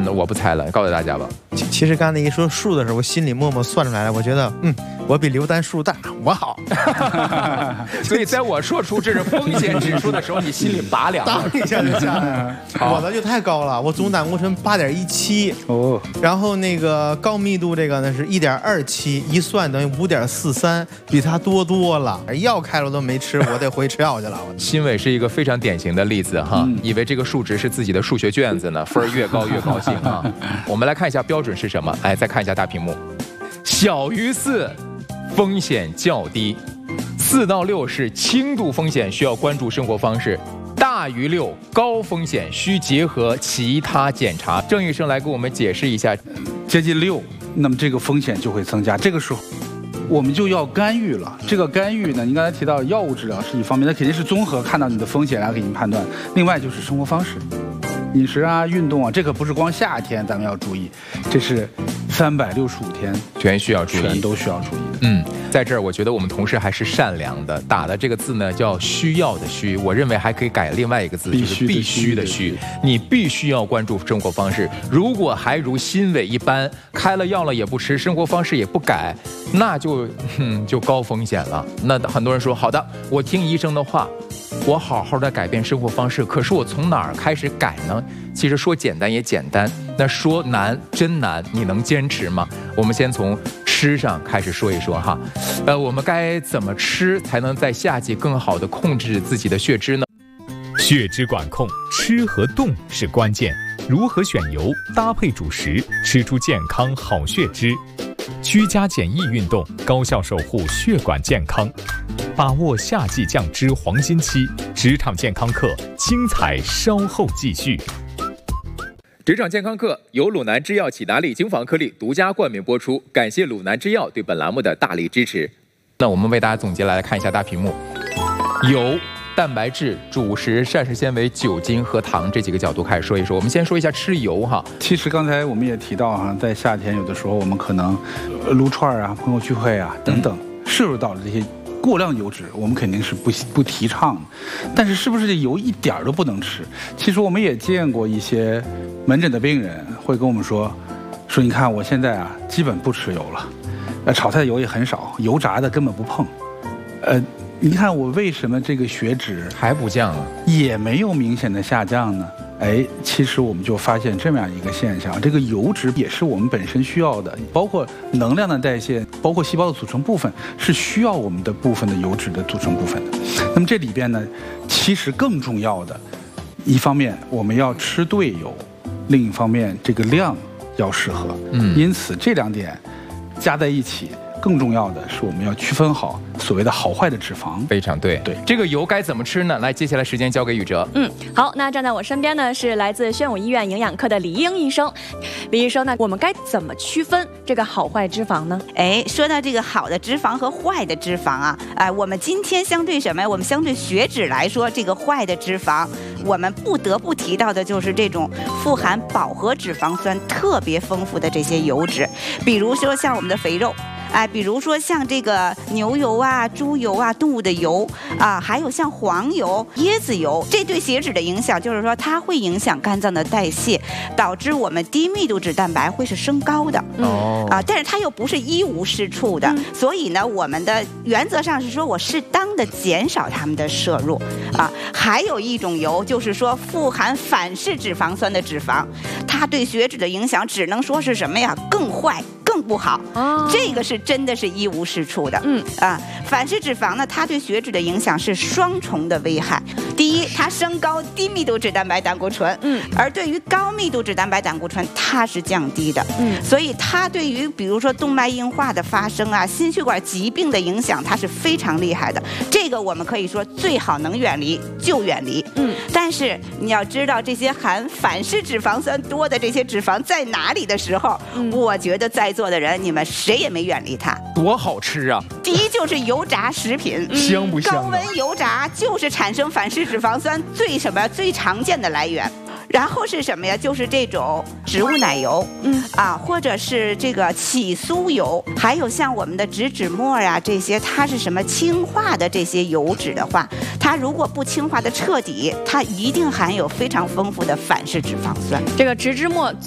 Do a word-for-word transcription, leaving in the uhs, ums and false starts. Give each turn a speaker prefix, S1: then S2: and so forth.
S1: 那我不猜了，告诉大家吧。
S2: 其其实刚才一说数的时候，我心里默默算出来了，我觉得，嗯，我比刘丹数大，我好。
S1: 所以在我说出这是风险指数的时候，你心里拔凉了，
S2: 一下就下来了。我的就太高了，我总胆固醇八点一七哦，然后那个高密度这个呢是一点二七，一算等于五点四三，比他多多了。药开了都没吃，我得回去吃药去了。
S1: 新伟是一个非常典型的例子哈，嗯、以为这个数值是自己的数学卷子呢，分儿越高越高兴啊。我们来看一下标准是什么？哎，再看一下大屏幕，小于四，风险较低；四到六是轻度风险，需要关注生活方式；大于六，高风险，需结合其他检查。郑医生来给我们解释一下，
S3: 接近六，那么这个风险就会增加。这个时候，我们就要干预了。这个干预呢，您刚才提到药物治疗是一方面，那肯定是综合看到你的风险来给您判断。另外就是生活方式。饮食啊，运动啊，这可不是光夏天咱们要注意，这是三百六十五天
S1: 全需要注意，
S3: 全都需要注意的。
S1: 嗯，在这儿我觉得我们同事还是善良的，打的这个字呢叫需要的需，我认为还可以改另外一个字，就是必须的须。你必须要关注生活方式，如果还如新伟一般，开了药了也不吃，生活方式也不改，那就嗯就高风险了。那很多人说好的，我听医生的话。我好好的改变生活方式，可是我从哪儿开始改呢？其实说简单也简单，那说难真难，你能坚持吗？我们先从吃上开始说一说哈，呃，我们该怎么吃才能在夏季更好的控制自己的血脂呢？
S4: 血脂管控，吃和动是关键。如何选油，搭配主食，吃出健康好血脂。居家简易运动，高效守护血管健康。把握夏季降脂黄金期，职场健康课精彩稍后继续。
S1: 职场健康课由鲁南制药启达利精防颗粒独家冠名播出，感谢鲁南制药对本栏目的大力支持。那我们为大家总结来看一下大屏幕，油、蛋白质、主食、膳食纤维、酒精和糖这几个角度开始说一说。我们先说一下吃油哈。
S3: 其实刚才我们也提到哈，在夏天有的时候我们可能撸串啊、朋友聚会啊等等，摄入到了这些过量油脂，我们肯定是不不提倡的。但是是不是这油一点都不能吃？其实我们也见过一些门诊的病人会跟我们说，说你看我现在啊基本不吃油了，呃炒菜油也很少，油炸的根本不碰，呃。你看我为什么这个血脂
S1: 还不降啊，
S3: 也没有明显的下降呢？哎，其实我们就发现这么样一个现象，这个油脂也是我们本身需要的，包括能量的代谢，包括细胞的组成部分，是需要我们的部分的油脂的组成部分的。那么这里边呢，其实更重要的，一方面我们要吃对油，另一方面这个量要适合。嗯，因此这两点加在一起。更重要的是，我们要区分好所谓的好坏的脂肪。
S1: 非常对，
S3: 对，
S1: 这个油该怎么吃呢？来，接下来时间交给宇哲。
S5: 嗯，好，那站在我身边呢是来自宣武医院营养科的李英医生。李医生呢，我们该怎么区分这个好坏脂肪呢？
S6: 哎，说到这个好的脂肪和坏的脂肪啊，哎，我们今天相对什么呀？我们相对血脂来说，这个坏的脂肪，我们不得不提到的就是这种富含饱和脂肪酸特别丰富的这些油脂，比如说像我们的肥肉。哎，比如说像这个牛油啊、猪油啊、动物的油啊，还有像黄油、椰子油，这对血脂的影响就是说它会影响肝脏的代谢，导致我们低密度脂蛋白会是升高的。哦。啊，但是它又不是一无是处的，嗯、所以呢，我们的原则上是说我适当的减少它们的摄入。啊，还有一种油就是说富含反式脂肪酸的脂肪，它对血脂的影响只能说是什么呀？更坏。更不好，哦，这个是真的是一无是处的。嗯啊，反式脂肪呢，它对血脂的影响是双重的危害。第一，它升高低密度脂蛋白胆固醇，嗯，而对于高密度脂蛋白胆固醇，它是降低的，嗯，所以它对于比如说动脉硬化的发生啊、心血管疾病的影响，它是非常厉害的。这个我们可以说最好能远离就远离，嗯。但是你要知道，这些含反式脂肪酸多的这些脂肪在哪里的时候，嗯、我觉得在做的人，你们谁也没远离它。
S1: 多好吃啊！
S6: 第一就是油炸食品，
S1: 嗯、香不香、啊？
S6: 高温油炸就是产生反式脂肪酸最什么最常见的来源。然后是什么呀？就是这种植物奶油，嗯啊，或者是这个起酥油，还有像我们的植脂末啊这些，它是什么氢化的这些油脂的话，它如果不氢化的彻底，它一定含有非常丰富的反式脂肪酸。
S5: 这个植脂末